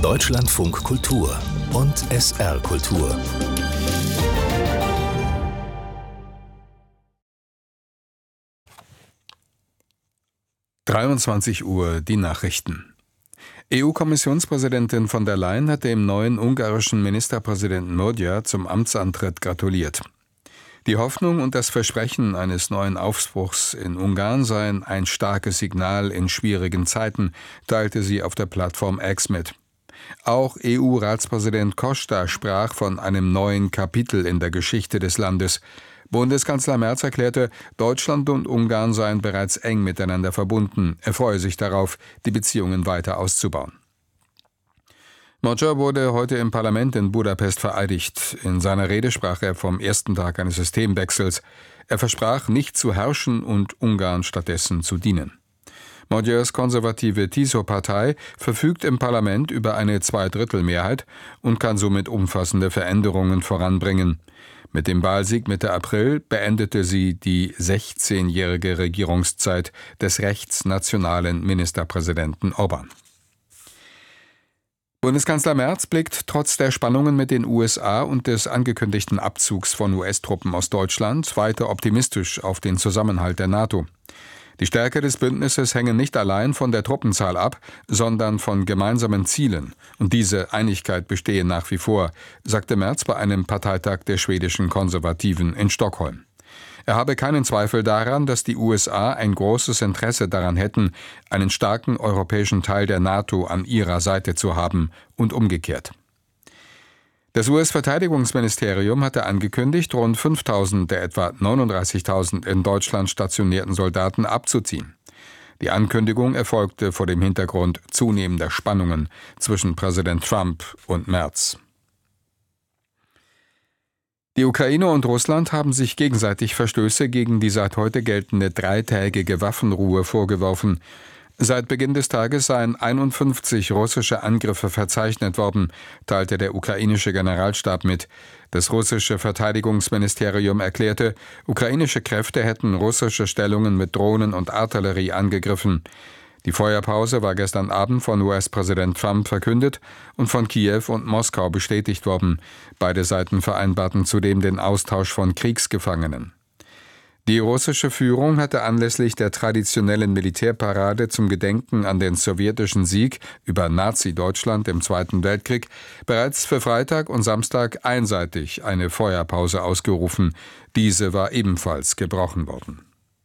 Deutschlandfunk Kultur und SR Kultur. (23 Uhr) die Nachrichten. EU-Kommissionspräsidentin von der Leyen hat dem neuen ungarischen Ministerpräsidenten Magyar zum Amtsantritt gratuliert. Die Hoffnung und das Versprechen eines neuen Aufbruchs in Ungarn seien ein starkes Signal in schwierigen Zeiten, teilte sie auf der Plattform X mit. Auch EU-Ratspräsident Costa sprach von einem neuen Kapitel in der Geschichte des Landes. Bundeskanzler Merz erklärte, Deutschland und Ungarn seien bereits eng miteinander verbunden. Er freue sich darauf, die Beziehungen weiter auszubauen. Magyar wurde heute im Parlament in Budapest vereidigt. In seiner Rede sprach er vom ersten Tag eines Systemwechsels. Er versprach, nicht zu herrschen und Ungarn stattdessen zu dienen. Magyars konservative TISO-Partei verfügt im Parlament über eine Zweidrittelmehrheit und kann somit umfassende Veränderungen voranbringen. Mit dem Wahlsieg Mitte April beendete sie die 16-jährige Regierungszeit des rechtsnationalen Ministerpräsidenten Orbán. Bundeskanzler Merz blickt trotz der Spannungen mit den USA und des angekündigten Abzugs von US-Truppen aus Deutschland weiter optimistisch auf den Zusammenhalt der NATO. Die Stärke des Bündnisses hänge nicht allein von der Truppenzahl ab, sondern von gemeinsamen Zielen. Und diese Einigkeit bestehe nach wie vor, sagte Merz bei einem Parteitag der schwedischen Konservativen in Stockholm. Er habe keinen Zweifel daran, dass die USA ein großes Interesse daran hätten, einen starken europäischen Teil der NATO an ihrer Seite zu haben und umgekehrt. Das US-Verteidigungsministerium hatte angekündigt, rund 5.000 der etwa 39.000 in Deutschland stationierten Soldaten abzuziehen. Die Ankündigung erfolgte vor dem Hintergrund zunehmender Spannungen zwischen Präsident Trump und Merz. Die Ukraine und Russland haben sich gegenseitig Verstöße gegen die seit heute geltende dreitägige Waffenruhe vorgeworfen. Seit Beginn des Tages seien 51 russische Angriffe verzeichnet worden, teilte der ukrainische Generalstab mit. Das russische Verteidigungsministerium erklärte, ukrainische Kräfte hätten russische Stellungen mit Drohnen und Artillerie angegriffen. Die Feuerpause war gestern Abend von US-Präsident Trump verkündet und von Kiew und Moskau bestätigt worden. Beide Seiten vereinbarten zudem den Austausch von Kriegsgefangenen. Die russische Führung hatte anlässlich der traditionellen Militärparade zum Gedenken an den sowjetischen Sieg über Nazi-Deutschland im Zweiten Weltkrieg bereits für Freitag und Samstag einseitig eine Feuerpause ausgerufen. Diese war ebenfalls gebrochen worden.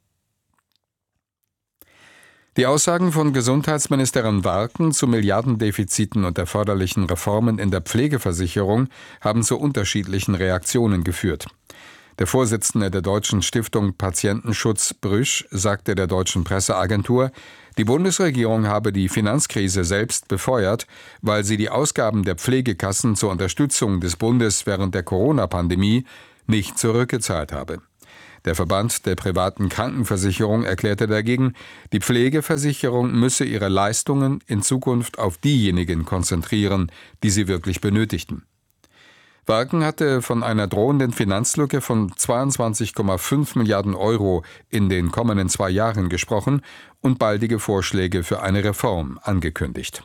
Die Aussagen von Gesundheitsministerin Warken zu Milliardendefiziten und erforderlichen Reformen in der Pflegeversicherung haben zu unterschiedlichen Reaktionen geführt. Der Vorsitzende der Deutschen Stiftung Patientenschutz Brüsch sagte der deutschen Presseagentur, die Bundesregierung habe die Finanzkrise selbst befeuert, weil sie die Ausgaben der Pflegekassen zur Unterstützung des Bundes während der Corona-Pandemie nicht zurückgezahlt habe. Der Verband der privaten Krankenversicherung erklärte dagegen, die Pflegeversicherung müsse ihre Leistungen in Zukunft auf diejenigen konzentrieren, die sie wirklich benötigten. Warken hatte von einer drohenden Finanzlücke von 22,5 Milliarden Euro in den kommenden 2 Jahren gesprochen und baldige Vorschläge für eine Reform angekündigt.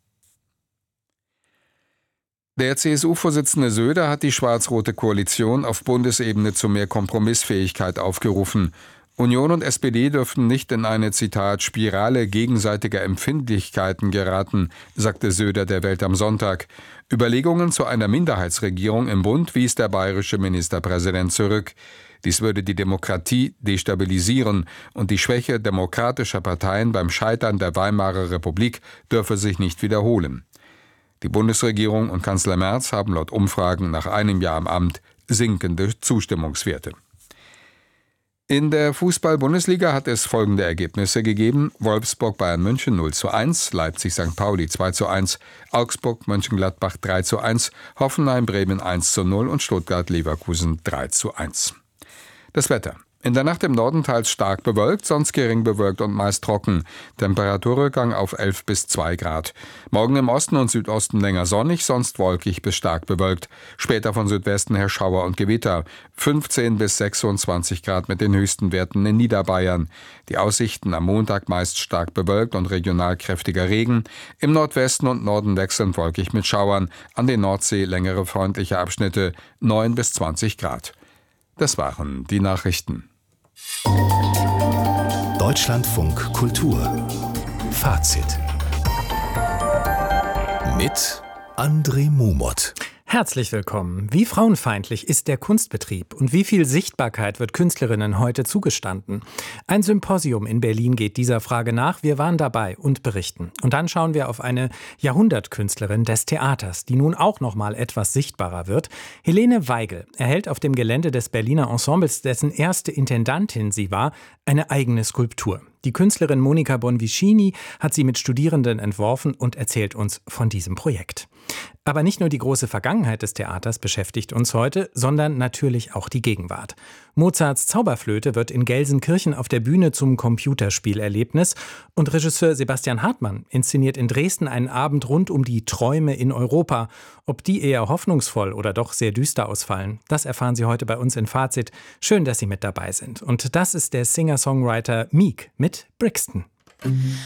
Der CSU-Vorsitzende Söder hat die schwarz-rote Koalition auf Bundesebene zu mehr Kompromissfähigkeit aufgerufen. Union und SPD dürften nicht in eine, Zitat, Spirale gegenseitiger Empfindlichkeiten geraten, sagte Söder der Welt am Sonntag. Überlegungen zu einer Minderheitsregierung im Bund wies der bayerische Ministerpräsident zurück. Dies würde die Demokratie destabilisieren und die Schwäche demokratischer Parteien beim Scheitern der Weimarer Republik dürfe sich nicht wiederholen. Die Bundesregierung und Kanzler Merz haben laut Umfragen nach einem Jahr im Amt sinkende Zustimmungswerte. In der Fußball-Bundesliga hat es folgende Ergebnisse gegeben: Wolfsburg-Bayern München 0:1, Leipzig-St. Pauli 2:1, Augsburg-Mönchengladbach 3:1, Hoffenheim-Bremen 1:0 und Stuttgart-Leverkusen 3:1. Das Wetter. In der Nacht im Norden teils stark bewölkt, sonst gering bewölkt und meist trocken. Temperaturrückgang auf 11 bis 2 Grad. Morgen im Osten und Südosten länger sonnig, sonst wolkig bis stark bewölkt. Später von Südwesten her Schauer und Gewitter. 15 bis 26 Grad mit den höchsten Werten in Niederbayern. Die Aussichten am Montag meist stark bewölkt und regional kräftiger Regen. Im Nordwesten und Norden wechselnd wolkig mit Schauern. An den Nordsee längere freundliche Abschnitte. 9 bis 20 Grad. Das waren die Nachrichten. Deutschlandfunk Kultur Fazit mit André Mumot. Herzlich willkommen. Wie frauenfeindlich ist der Kunstbetrieb und wie viel Sichtbarkeit wird Künstlerinnen heute zugestanden? Ein Symposium in Berlin geht dieser Frage nach. Wir waren dabei und berichten. Und dann schauen wir auf eine Jahrhundertkünstlerin des Theaters, die nun auch noch mal etwas sichtbarer wird. Helene Weigel erhält auf dem Gelände des Berliner Ensembles, dessen erste Intendantin sie war, eine eigene Skulptur. Die Künstlerin Monika Bonvicini hat sie mit Studierenden entworfen und erzählt uns von diesem Projekt. Aber nicht nur die große Vergangenheit des Theaters beschäftigt uns heute, sondern natürlich auch die Gegenwart. Mozarts Zauberflöte wird in Gelsenkirchen auf der Bühne zum Computerspielerlebnis und Regisseur Sebastian Hartmann inszeniert in Dresden einen Abend rund um die Träume in Europa. Ob die eher hoffnungsvoll oder doch sehr düster ausfallen, das erfahren Sie heute bei uns in Fazit. Schön, dass Sie mit dabei sind. Und das ist der Singer-Songwriter Meek mit Brixton.